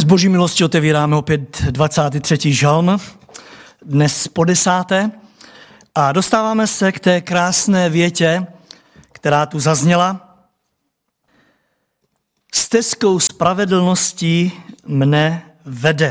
boží milosti otevíráme opět 23. žalm, dnes po 10. A dostáváme se k té krásné větě, která tu zazněla. Stezkou spravedlností mne vede.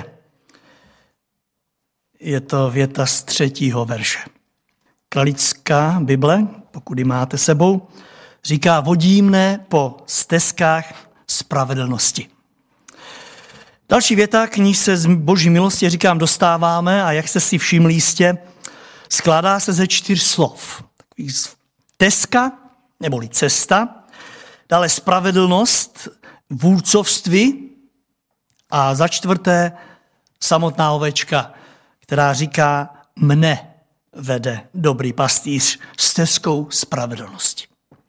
Je to věta z 3. verše. Kralická Bible, pokud ji máte sebou, říká: vodí mne po stezkách spravedlnosti. Další věta, k níž se z boží milosti, říkám, dostáváme, a jak jste si všimli jistě, skládá se ze 4 slov. Stezka, neboli cesta, dále spravedlnost, vůdcovství a za 4. samotná ovečka, která říká: mne vede dobrý pastýř stezkou spravedlnosti.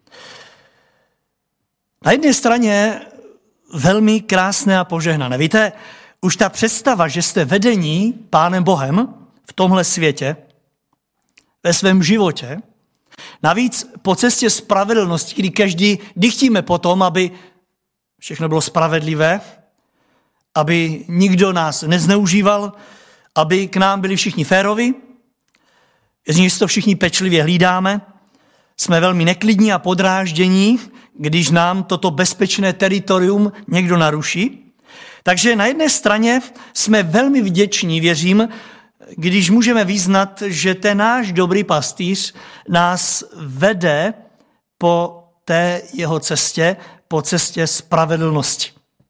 Na jedné straně velmi krásné a požehnané. Víte, už ta představa, že jste vedení Pánem Bohem v tomhle světě, ve svém životě, navíc po cestě spravedlnosti, kdy každý dychtíme potom, aby všechno bylo spravedlivé, aby nikdo nás nezneužíval, aby k nám byli všichni férovi, že to všichni pečlivě hlídáme, jsme velmi neklidní a podráždění, když nám toto bezpečné teritorium někdo naruší. Takže na jedné straně jsme velmi vděční, věřím, když můžeme vyznat, že ten náš dobrý pastýř nás vede po té jeho cestě, po cestě spravedlnosti.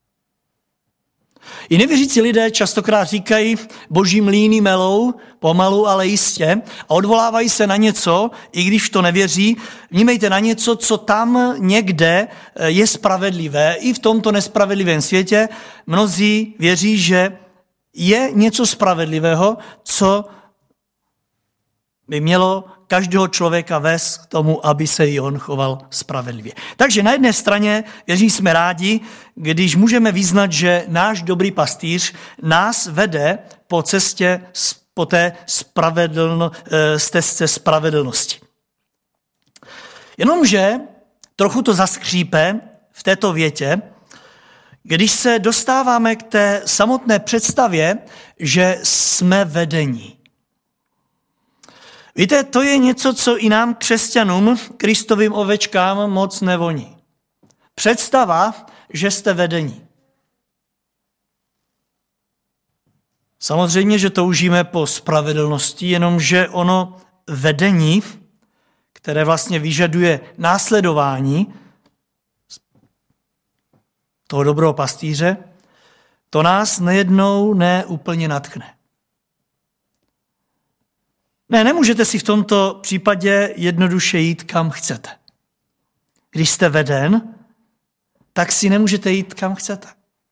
I nevěřící lidé častokrát říkají: boží mlýny melou, pomalu, ale jistě, a odvolávají se na něco, i když to nevěří. Vnímejte na něco, co tam někde je spravedlivé. I v tomto nespravedlivém světě mnozí věří, že je něco spravedlivého, co by mělo každého člověka vést k tomu, aby se i on choval spravedlivě. Takže na jedné straně, věřím, jsme rádi, když můžeme vyznat, že náš dobrý pastýř nás vede po cestě, po té stezce spravedlnosti. Jenomže trochu to zaskřípe v této větě, když se dostáváme k té samotné představě, že jsme vedení. Víte, to je něco, co i nám, křesťanům, Kristovým ovečkám, moc nevoní. Představa, že jste vedení. Samozřejmě, že toužíme po spravedlnosti, jenomže ono vedení, které vlastně vyžaduje následování toho dobrého pastýře, to nás nejednou neúplně nadchne. Ne, nemůžete si v tomto případě jednoduše jít, kam chcete. Když jste veden, tak si nemůžete jít, kam chcete.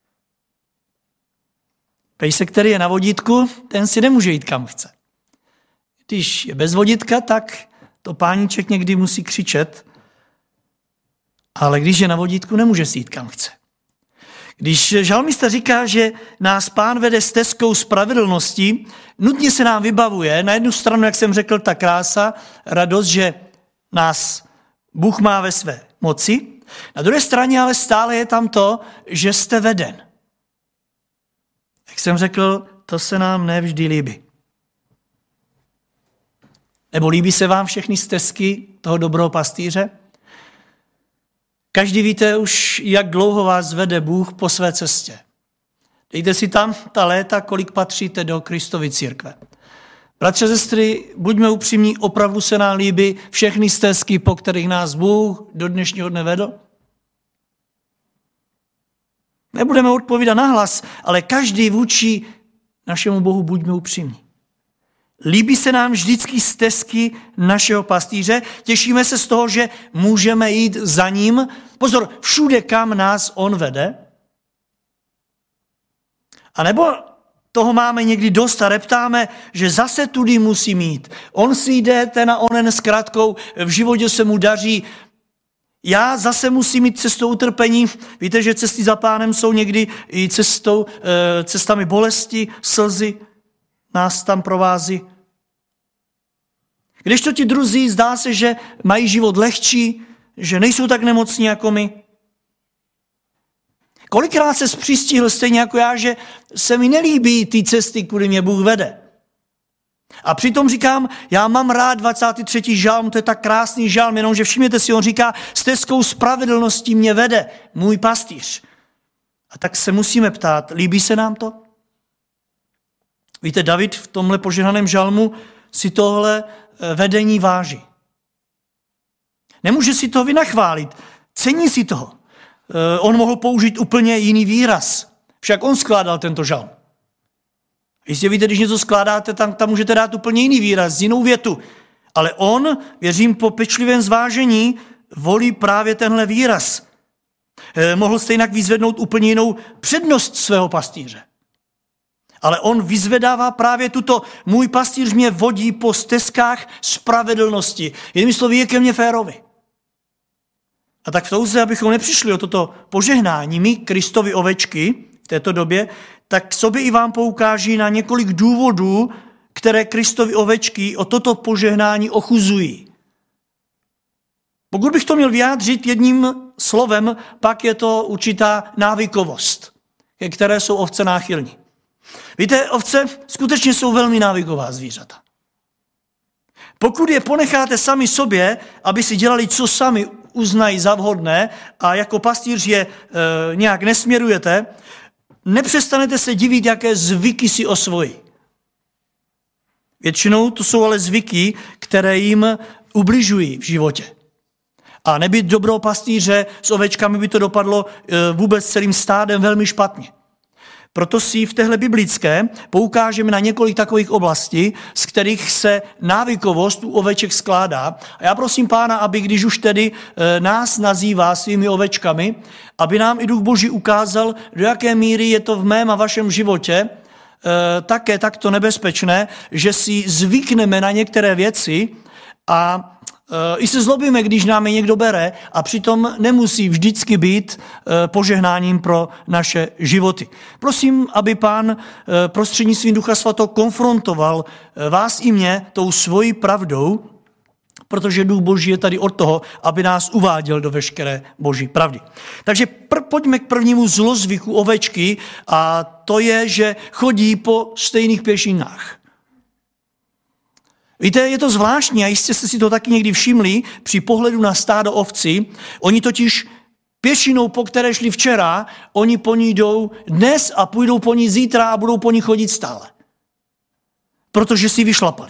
Pejsek, který je na vodítku, ten si nemůže jít, kam chce. Když je bez vodítka, tak to páníček někdy musí křičet, ale když je na vodítku, nemůže si jít, kam chce. Když žalmista říká, že nás Pán vede stezkou spravedlnosti, nutně se nám vybavuje na jednu stranu, jak jsem řekl, ta krása, radost, že nás Bůh má ve své moci. Na druhé straně ale stále je tam to, že jste veden. Jak jsem řekl, to se nám nevždy líbí. Nebo líbí se vám všechny stezky toho dobrého pastýře? Každý víte už, jak dlouho vás vede Bůh po své cestě. Dejte si tam ta léta, kolik patříte do Kristovy církve. Bratře, sestry, buďme upřímní, opravdu se nám líbí všechny stezky, po kterých nás Bůh do dnešního dne vedl? Nebudeme odpovídat nahlas, ale každý vůči našemu Bohu buďme upřímní. Líbí se nám vždycky stezky našeho pastýře, těšíme se z toho, že můžeme jít za ním. Pozor, všude, kam nás on vede. A nebo toho máme někdy dost a reptáme, že zase tudy musí mít. On si jde ten a onen s krátkou, v životě se mu daří. Já zase musím jít cestou utrpení. Víte, že cesty za Pánem jsou někdy i cestami bolesti, slzy nás tam provází. Když to ti druzí zdá se, že mají život lehčí, že nejsou tak nemocní jako my. Kolikrát se zpřístihl stejně jako já, že se mi nelíbí ty cesty, kudy mě Bůh vede. A přitom říkám, já mám rád 23. žalm, to je tak krásný žalm, jenomže všimněte si, on říká, stezkou spravedlností mě vede můj pastýř. A tak se musíme ptát, líbí se nám to? Víte, David v tomhle požehnaném žalmu si tohle vedení váží. Nemůže si to vynachválit, cení si toho. On mohl použít úplně jiný výraz, však on skládal tento žalm. Jistě víte, když něco skládáte, tam můžete dát úplně jiný výraz, jinou větu. Ale on, věřím, po pečlivém zvážení volí právě tenhle výraz. Mohl stejně vyzvednout úplně jinou přednost svého pastýře. Ale on vyzvedává právě tuto, můj pastýř mě vodí po stezkách spravedlnosti. Jinými slovy, je ke mně férovi. A tak v touze, abychom nepřišli o toto požehnání, my, Kristovi ovečky v této době, tak sobě i vám poukáží na několik důvodů, které Kristovi ovečky o toto požehnání ochuzují. Pokud bych to měl vyjádřit jedním slovem, pak je to určitá návykovost, ke které jsou ovce náchylní. Víte, ovce skutečně jsou velmi návyková zvířata. Pokud je ponecháte sami sobě, aby si dělali, co sami uznají za vhodné a jako pastýř je nějak nesměrujete, nepřestanete se divit, jaké zvyky si osvojí. Většinou to jsou ale zvyky, které jim ubližují v životě. A nebýt dobrého pastýře s ovečkami by to dopadlo vůbec celým stádem velmi špatně. Proto si v téhle biblické poukážeme na několik takových oblastí, z kterých se návykovost u oveček skládá. A já prosím Pána, aby když už tedy nás nazývá svými ovečkami, aby nám i Duch Boží ukázal, do jaké míry je to v mém a vašem životě také takto nebezpečné, že si zvykneme na některé věci a i se zlobíme, když nám je někdo bere a přitom nemusí vždycky být požehnáním pro naše životy. Prosím, aby Pán prostřednictvím Ducha Svatého konfrontoval vás i mě tou svojí pravdou, protože Duch Boží je tady od toho, aby nás uváděl do veškeré Boží pravdy. Takže pojďme k prvnímu zlozvyku ovečky a to je, že chodí po stejných pěšinách. Víte, je to zvláštní a jistě jste si to taky někdy všimli při pohledu na stádo ovcí. Oni totiž pěšinou, po které šli včera, oni po ní jdou dnes a půjdou po ní zítra a budou po ní chodit stále. Protože si vyšlapali.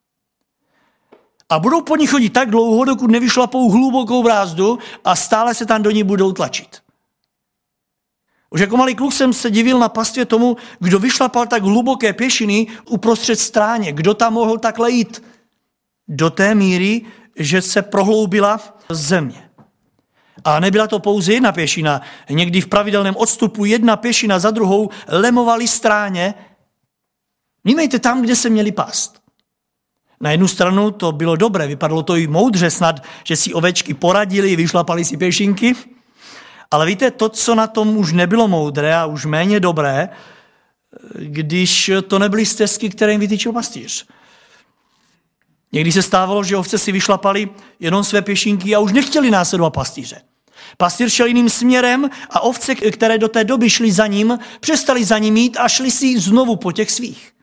A budou po ní chodit tak dlouho, dokud nevyšlapou hlubokou brázdu a stále se tam do ní budou tlačit. Už jako malý kluk jsem se divil na pastvě tomu, kdo vyšlapal tak hluboké pěšiny uprostřed stráně. Kdo tam mohl takhle jít? Do té míry, že se prohloubila země. A nebyla to pouze jedna pěšina. Někdy v pravidelném odstupu jedna pěšina za druhou lemovali stráně. Vnímejte tam, kde se měli pást. Na jednu stranu to bylo dobré, vypadalo to i moudře snad, že si ovečky poradili, vyšlapali si pěšinky. Ale víte, to, co na tom už nebylo moudré a už méně dobré, když to nebyly stezky, které jim vytyčil pastýř. Někdy se stávalo, že ovce si vyšlapali jenom své pěšinky a už nechtěli následovat pastýře. Pastýř šel jiným směrem a ovce, které do té doby šly za ním, přestali za ním jít a šli si znovu po těch svých.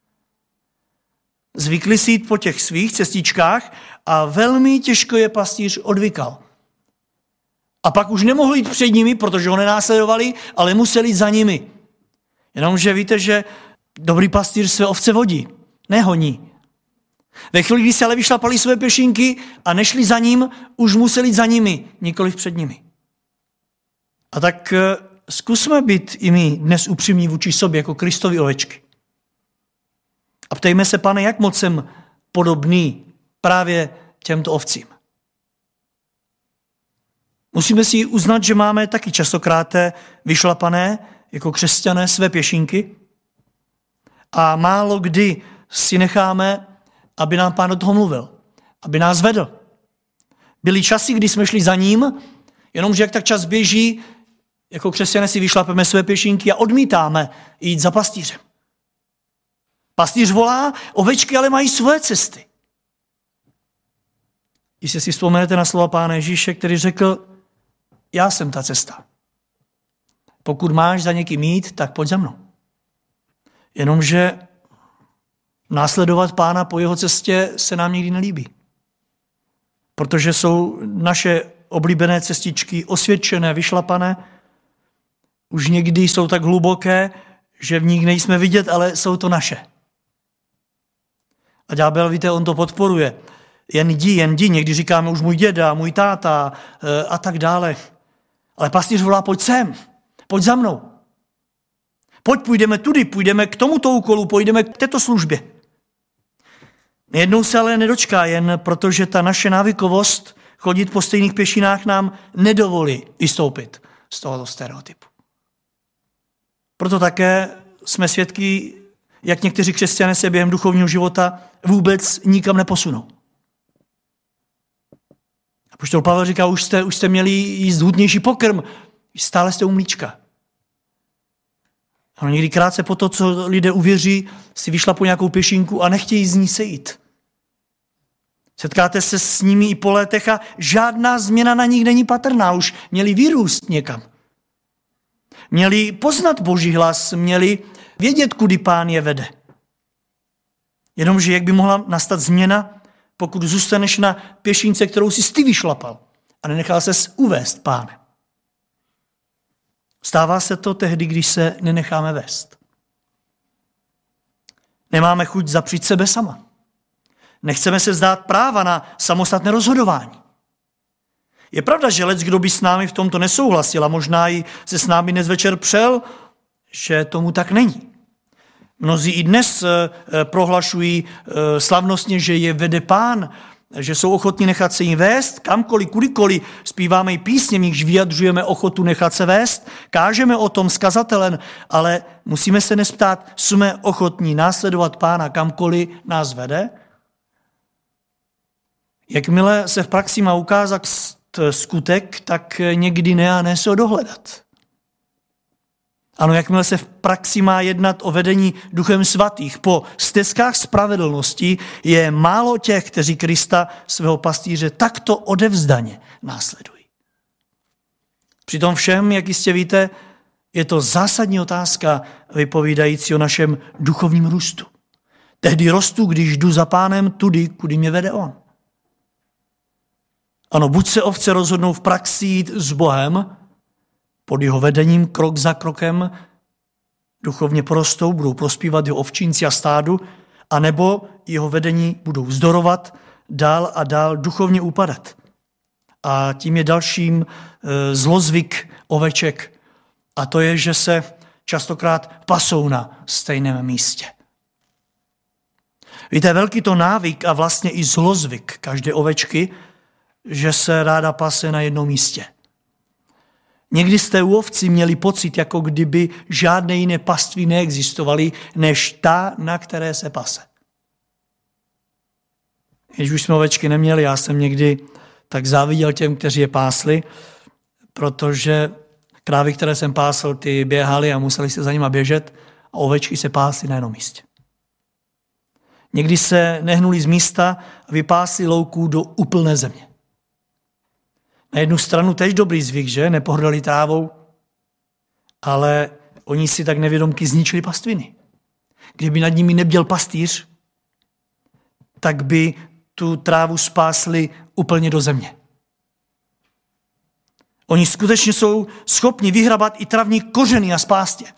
Zvykli si jít po těch svých cestičkách a velmi těžko je pastýř odvykal. A pak už nemohli jít před nimi, protože ho nenásledovali, ale museli jít za nimi. Jenomže víte, že dobrý pastýř své ovce vodí, nehoní. Ve chvíli, kdy se ale vyšlapali své pěšinky a nešli za ním, už museli jít za nimi, nikoliv před nimi. A tak zkusme být i my dnes upřímní vůči sobě jako Kristovi ovečky. A ptejme se, Pane, jak moc jsem podobný právě těmto ovcím. Musíme si uznat, že máme taky častokrát vyšlapané jako křesťané své pěšinky a málo kdy si necháme, aby nám Pán do toho mluvil, aby nás vedl. Byly časy, kdy jsme šli za ním, jenomže jak tak čas běží, jako křesťané si vyšlapeme své pěšinky a odmítáme jít za pastýřem. Pastýř volá, ovečky ale mají svoje cesty. Jestli si vzpomenete na slova Pána Ježíše, který řekl, já jsem ta cesta. pokud máš za někým jít, tak pojď za mnou. Jenomže následovat Pána po jeho cestě se nám někdy nelíbí. Protože jsou naše oblíbené cestičky osvědčené, vyšlapané, už někdy jsou tak hluboké, že v nich nejsme vidět, ale jsou to naše. A ďábel, víte, on to podporuje. Jen jdi, někdy říkáme už můj děda, můj táta a tak dále. Ale pastýř volá, pojď sem, pojď za mnou. Pojď, půjdeme tudy, půjdeme k tomuto úkolu, půjdeme k této službě. Jednou se ale nedočká, jen protože ta naše návykovost chodit po stejných pěšinách nám nedovolí vystoupit z tohoto stereotypu. Proto také jsme svědky, jak někteří křesťané se během duchovního života vůbec nikam neposunou. Apoštol Pavel říká, už jste měli jíst hutnější pokrm, stále jste u mlíčka. Ano, někdy krátce po to, co lidé uvěří, si vyšlapou nějakou pěšinku a nechtějí z ní sejít. Setkáte se s nimi i po letech a žádná změna na nich není patrná. Už měli vyrůst někam. Měli poznat Boží hlas, měli vědět, kudy Pán je vede. Jenomže jak by mohla nastat změna, pokud zůstaneš na pěšince, kterou jsi ty vyšlapal a nenechal ses uvést Pánem. Stává se to tehdy, když se nenecháme vést. Nemáme chuť zapřít sebe sama. Nechceme se vzdát práva na samostatné rozhodování. Je pravda, že kdo by s námi v tomto nesouhlasil a možná i se s námi dnes večer přel, že tomu tak není. Mnozí i dnes prohlašují slavnostně, že je vede Pán, že jsou ochotní nechat se jim vést, kamkoliv, kudykoliv. Zpíváme i písně, když vyjadřujeme ochotu nechat se vést, kážeme o tom s kazatelem, ale musíme se dnes ptát, jsme ochotní následovat Pána kamkoliv nás vede? Jakmile se v praxi má ukázat skutek, tak někdy ne a ne se ho dohledat. Ano, jakmile se v praxi má jednat o vedení Duchem Svatých, po stezkách spravedlnosti je málo těch, kteří Krista, svého pastýře, takto odevzdaně následují. Přitom všem, jak jistě víte, je to zásadní otázka vypovídající o našem duchovním růstu. Tehdy rostu, když jdu za Pánem tudy, kudy mě vede on. Ano, buď se ovce rozhodnou v praxi jít s Bohem, pod jeho vedením krok za krokem duchovně porostou, budou prospívat jeho ovčínci a stádu, anebo jeho vedení budou vzdorovat, dál a dál duchovně upadat. A tím je dalším zlozvyk oveček, a to je, že se častokrát pasou na stejném místě. Víte, velký to návyk a vlastně i zlozvyk každé ovečky, že se ráda pase na jednom místě. Někdy jste u ovcí měli pocit, jako kdyby žádné jiné paství neexistovaly, než ta, na které se pase. Když už jsme ovečky neměli, já jsem někdy tak záviděl těm, kteří je pásli, protože krávy, které jsem pásl, ty běhaly a museli se za nima běžet a ovečky se pásly na jednom místě. Někdy se nehnuli z místa a vypásli louků do úplné země. Na jednu stranu tež dobrý zvyk, že? Nepohrdali trávou, ale oni si tak nevědomky zničili pastviny. Kdyby nad nimi nebyl pastýř, tak by tu trávu spásli úplně do země. Oni skutečně jsou schopni vyhrabat i travní kořeny a spást je.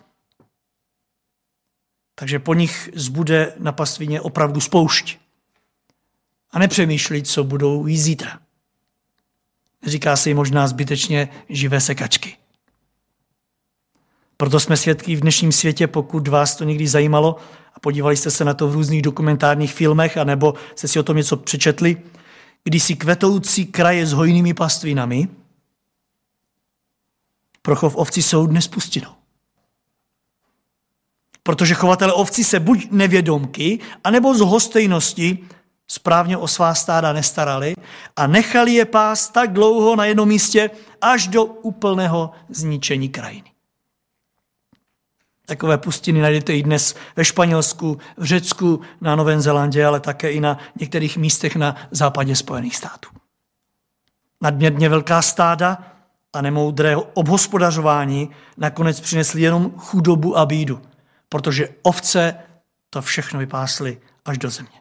Takže po nich zbude na pastvině opravdu spoušť. A nepřemýšlí, co budou jíst zítra. Říká se jí možná zbytečně živé sekačky. Proto jsme svědky v dnešním světě, pokud vás to někdy zajímalo a podívali jste se na to v různých dokumentárních filmech, anebo jste si o tom něco přečetli, kdy si kvetoucí kraje s hojnými pastvinami pro chov ovcí jsou dnes pustinou. Protože chovatele ovcí se buď nevědomky, anebo z lhostejnosti správně o svá stáda nestarali a nechali je pást tak dlouho na jednom místě až do úplného zničení krajiny. Takové pustiny najdete i dnes ve Španělsku, v Řecku, na Novém Zélandě, ale také i na některých místech na západě Spojených států. Nadměrně velká stáda a nemoudré obhospodařování nakonec přinesli jenom chudobu a bídu, protože ovce to všechno vypásly až do země.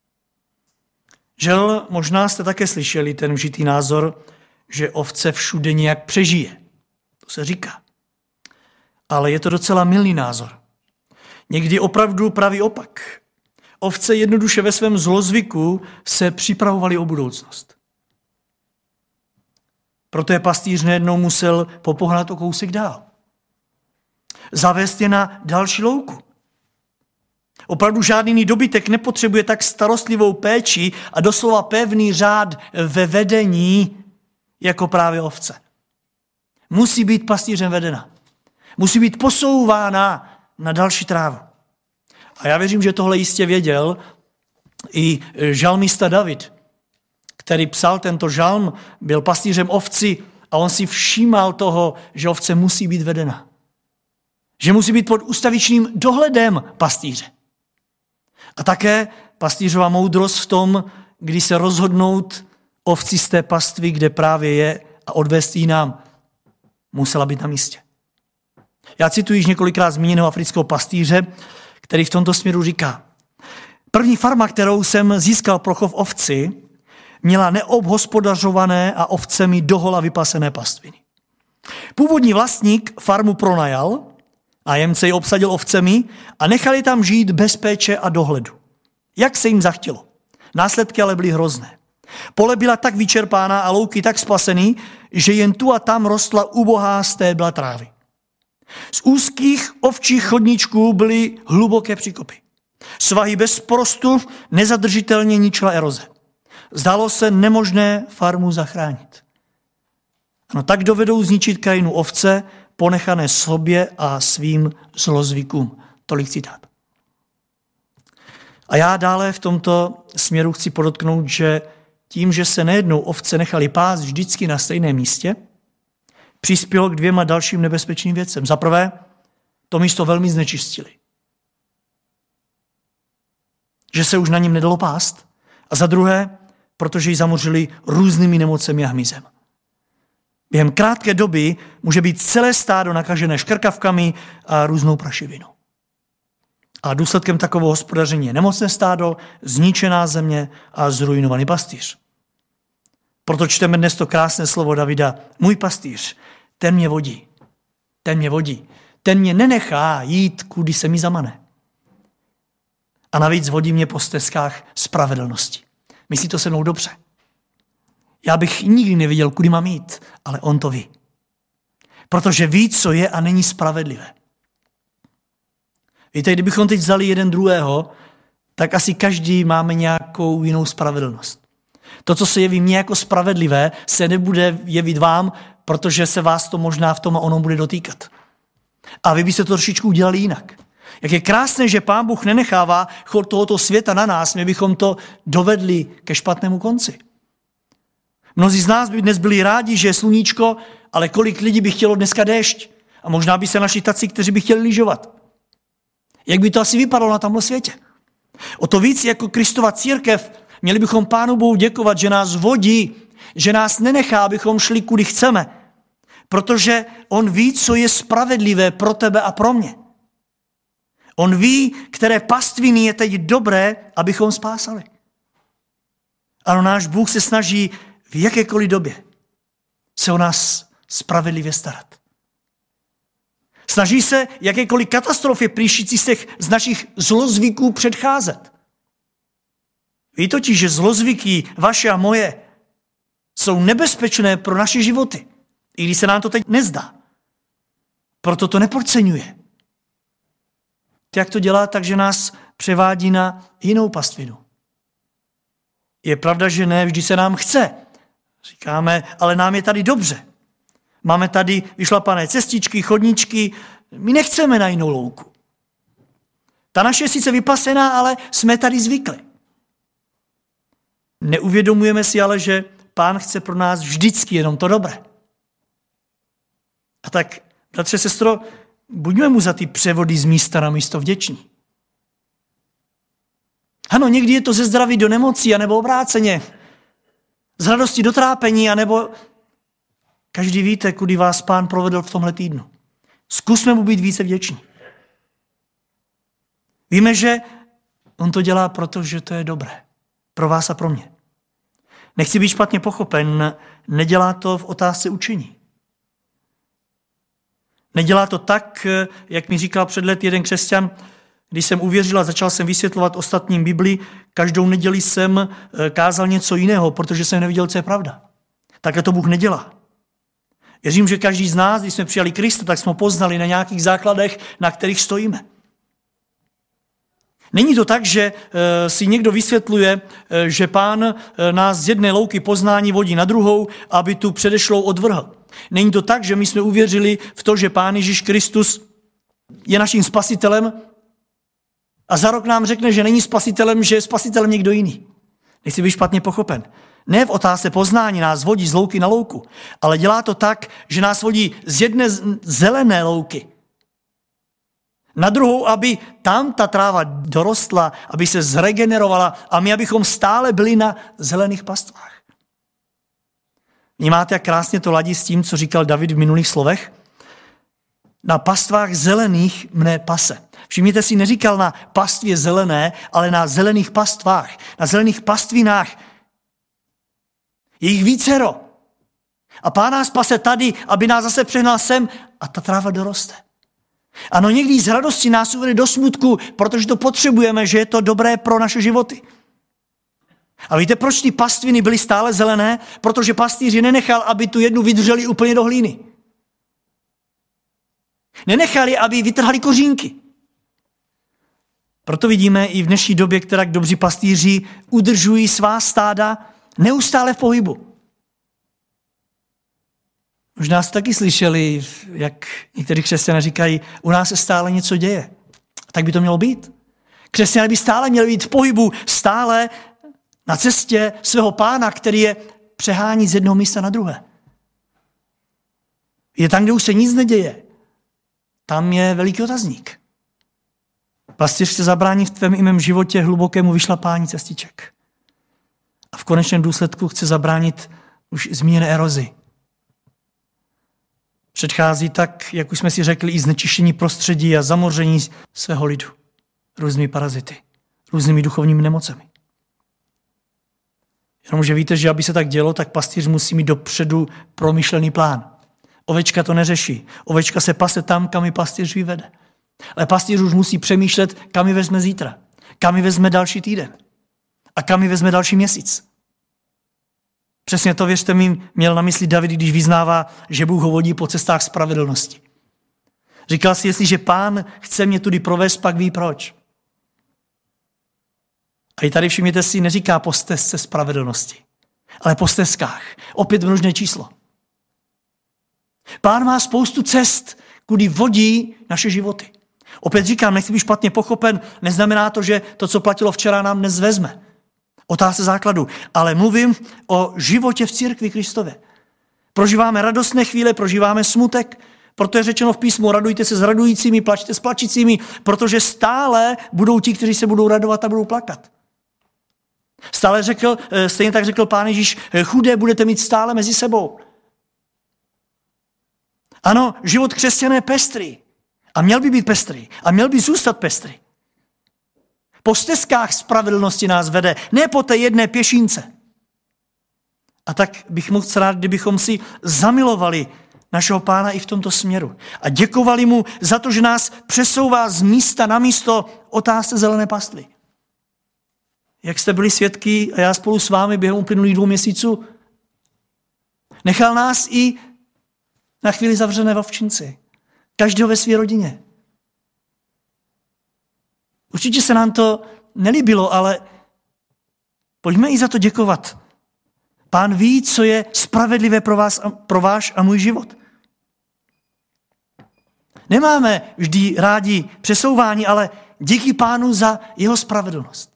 Žel, možná jste také slyšeli ten vžitý názor, že ovce všude nějak přežije. To se říká. Ale je to docela mylný názor. Někdy opravdu pravý opak. Ovce jednoduše ve svém zlozvyku se připravovaly o budoucnost. Proto je pastýř nejednou musel popohnat o kousek dál. Zavést je na další louku. Opravdu žádný jiný dobytek nepotřebuje tak starostlivou péči a doslova pevný řád ve vedení jako právě ovce. Musí být pastýřem vedena. Musí být posouvána na další trávu. A já věřím, že tohle jistě věděl i žalmista David, který psal tento žalm, byl pastýřem ovci a on si všímal toho, že ovce musí být vedena. Že musí být pod ustavičným dohledem pastýře. A také pastýřová moudrost v tom, kdy se rozhodnout ovci z té pastvy, kde právě je, a odvést ji nám, musela být na místě. Já cituji již několikrát zmíněného afrického pastýře, který v tomto směru říká: první farma, kterou jsem získal pro chov ovci, měla neobhospodařované a ovcemi dohola vypasené pastviny. Původní vlastník farmu pronajal, nájemce ji obsadil ovcemi a nechali tam žít bez péče a dohledu. Jak se jim zachtělo. Následky ale byly hrozné. Pole byla tak vyčerpána a louky tak spasený, že jen tu a tam rostla ubohá stébla trávy. Z úzkých ovčích chodníčků byly hluboké příkopy. Svahy bez porostu nezadržitelně ničila eroze. Zdálo se nemožné farmu zachránit. Ano, tak dovedou zničit krajinu ovce, ponechané sobě a svým zlozvykům. Tolik citát. A já dále v tomto směru chci podotknout, že tím, že se nejednou ovce nechali pást vždycky na stejném místě, přispělo k dvěma dalším nebezpečným věcem. Za prvé, to místo velmi znečistili. Že se už na něm nedalo pást. A za druhé, protože ji zamořili různými nemocemi a hmyzem. Během krátké doby může být celé stádo nakažené škrkavkami a různou praševinou. A důsledkem takového hospodaření je nemocné stádo, zničená země a zruinovaný pastýř. Proto čteme dnes to krásné slovo Davida: můj pastýř, ten mě vodí, ten mě nenechá jít, kudy se mi zamane. A navíc vodí mě po stezkách spravedlnosti. Myslí to se mnou dobře. Já bych nikdy nevěděl, kudy mám jít, ale on to ví. Protože ví, co je a není spravedlivé. Víte, kdybychom teď vzali jeden druhého, tak asi každý máme nějakou jinou spravedlnost. To, co se jeví mně jako spravedlivé, se nebude jevit vám, protože se vás to možná v tom a onom bude dotýkat. A vy byste to trošičku udělali jinak. Jak je krásné, že Pán Bůh nenechává chod tohoto světa na nás, my bychom to dovedli ke špatnému konci. Mnozí z nás by dnes byli rádi, že je sluníčko, ale kolik lidí by chtělo dneska déšť. A možná by se našli taci, kteří by chtěli lyžovat. Jak by to asi vypadalo na tomhle světě? O to víc jako Kristova církev měli bychom Pánu Bohu děkovat, že nás vodí, že nás nenechá, abychom šli, kudy chceme. Protože on ví, co je spravedlivé pro tebe a pro mě. On ví, které pastviny je teď dobré, abychom spásali. Ano, náš Bůh se snaží v jakékoliv době se o nás spravedlivě starat. Snaží se jakékoliv katastrofě příštící se z našich zlozvyků předcházet. Ví totiž, že zlozvyky vaše a moje jsou nebezpečné pro naše životy, i když se nám to teď nezdá. Proto to nepodceňuje. Jak to dělá, takže nás převádí na jinou pastvinu. Je pravda, že ne vždy se nám chce. Říkáme, ale nám je tady dobře. Máme tady vyšlapané cestičky, chodníčky, my nechceme na jinou louku. Ta naše je sice vypasená, ale jsme tady zvykli. Neuvědomujeme si ale, že Pán chce pro nás vždycky jenom to dobré. A tak, bratře, sestro, buďme mu za ty převody z místa na místo vděční. Ano, někdy je to ze zdraví do nemocí, anebo obráceně. Z radosti do trápení, anebo Každý víte, kudy vás Pán provedl v tomhle týdnu. Zkusme mu být více vděční. Víme, že on to dělá, protože to je dobré. Pro vás a pro mě. Nechci být špatně pochopen, nedělá to v otázce učení. Nedělá to tak, jak mi říkal před lety jeden křesťan, když jsem uvěřil a začal jsem vysvětlovat ostatním Bibli, každou neděli jsem kázal něco jiného, protože jsem neviděl, co je pravda. Takhle to Bůh nedělá. Věřím, že každý z nás, když jsme přijali Krista, tak jsme ho poznali na nějakých základech, na kterých stojíme. Není to tak, že si někdo vysvětluje, že Pán nás z jedné louky poznání vodí na druhou, aby tu předešlou odvrhl. Není to tak, že my jsme uvěřili v to, že Pán Ježíš Kristus je naším spasitelem a za rok nám řekne, že není spasitelem, že je spasitelem někdo jiný. Nechci být špatně pochopen. Ne v otázce poznání nás vodí z louky na louku, ale dělá to tak, že nás vodí z jedné zelené louky na druhou, aby tam ta tráva dorostla, aby se zregenerovala a my, abychom stále byli na zelených pastvách. Vnímáte, jak krásně to ladí s tím, co říkal David v minulých slovech? Na pastvách zelených mne pase. Všimněte si, neříkal na pastvě zelené, ale na zelených pastvách, na zelených pastvinách. Je jich vícero. A Pán nás pase tady, aby nás zase přehnal sem a ta tráva doroste. Ano, někdy z radosti nás uvede do smutku, protože to potřebujeme, že je to dobré pro naše životy. A víte, proč ty pastviny byly stále zelené? Protože pastýři nenechal, aby tu jednu vydrželi úplně do hlíny. Nenechali, aby vytrhali kořínky. Proto vidíme i v dnešní době, která dobří pastýři udržují svá stáda neustále v pohybu. Možná jste taky slyšeli, jak někteří křesťané říkají, u nás se stále něco děje. Tak by to mělo být. Křesťané by stále měli být v pohybu, stále na cestě svého Pána, který je přehání z jednoho místa na druhé. Je tam, kde už se nic neděje. Tam je veliký otazník. Pastýř chce zabránit v tvém i mém životě hlubokému vyšlapání cestiček. A v konečném důsledku chce zabránit už zmíněné erozi. Předchází tak, jak už jsme si řekli, i znečištění prostředí a zamoření svého lidu různými parazity, různými duchovními nemocemi. Jenomže víte, že aby se tak dělo, tak pastýř musí mít dopředu promyšlený plán. Ovečka to neřeší. Ovečka se pase tam, kam ji pastýř vyvede. Ale pastýř už musí přemýšlet, kam ji vezme zítra, kam ji vezme další týden a kam ji vezme další měsíc. Přesně to, věřte mi, měl na mysli David, když vyznává, že Bůh ho vodí po cestách spravedlnosti. Říkal si, jestliže Pán chce mě tudy provést, pak ví proč. A i tady všimněte si, neříká po stezce spravedlnosti, ale po stezkách. Opět množné číslo. Pán má spoustu cest, kudy vodí naše životy. Opět říkám, nechci být špatně pochopen, neznamená to, že to, co platilo včera, nám dnes vezme. Otázka základu. Ale mluvím o životě v církvi Kristově. Prožíváme radostné chvíle, prožíváme smutek, proto je řečeno v písmu, radujte se s radujícími, plačte s plačícími, protože stále budou ti, kteří se budou radovat a budou plakat. Stejně tak řekl Pán Ježíš, chudé budete mít stále mezi sebou. Ano, život křesťana je pestrý. A měl by být pestrý. A měl by zůstat pestrý. Po stezkách spravedlnosti nás vede, ne po té jedné pěšince. A tak bych mohl rád, kdybychom si zamilovali našeho Pána i v tomto směru. A děkovali mu za to, že nás přesouvá z místa na místo otázce zelené pastvy. Jak jste byli svědky a já spolu s vámi během uplynulých 2 měsíců, nechal nás i na chvíli zavřené v ovčinci. Každého ve své rodině. Určitě se nám to nelíbilo, ale pojďme i za to děkovat. Pán ví, co je spravedlivé pro váš a můj život. Nemáme vždy rádi přesouvání, ale díky Pánu za jeho spravedlnost.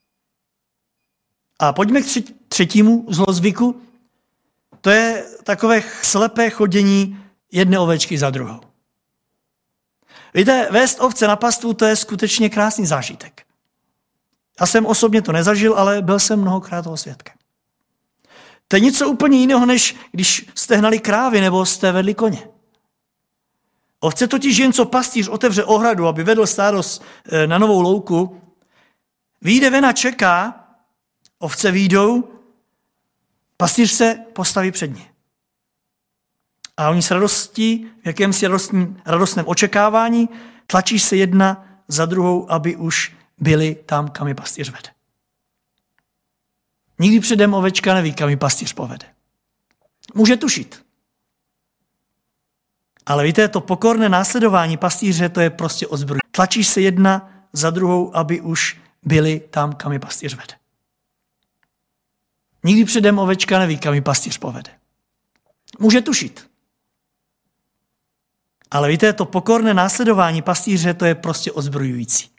A pojďme k třetímu zlozvyku. To je takové slepé chodění jedné ovečky za druhou. Víte, vést ovce na pastvu, to je skutečně krásný zážitek. Já jsem osobně to nezažil, ale byl jsem mnohokrát toho svědkem. To je něco úplně jiného, než když jste hnali krávy nebo jste vedli koně. Ovce totiž jen co pastýř otevře ohradu, aby vedl stádo na novou louku, vyjde ven a čeká, ovce vyjdou, pastýř se postaví před ně. A oni s radostí, v jakémsi radostném očekávání, tlačí se jedna za druhou, aby už byli tam, kam je pastýř vede. Nikdy předem ovečka neví, kam ji pastýř povede. Může tušit. Ale víte, to pokorné následování pastýře, to je prostě ozbroj. Tlačí se jedna za druhou, aby už byli tam, kam je pastýř vede. Nikdy předem ovečka neví, kam ji pastýř povede. Může tušit. Ale víte, to pokorné následování pastýře, to je prostě ozbrojující.